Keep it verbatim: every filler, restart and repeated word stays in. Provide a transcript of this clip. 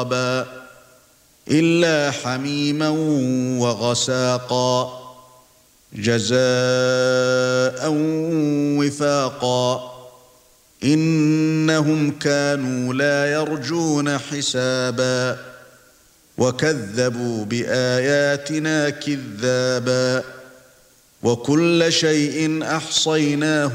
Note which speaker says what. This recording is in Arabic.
Speaker 1: إلا حميما وغساقا جزاء وفاقا إنهم كانوا لا يرجون حسابا وكذبوا بآياتنا كذابا وكل شيء أحصيناه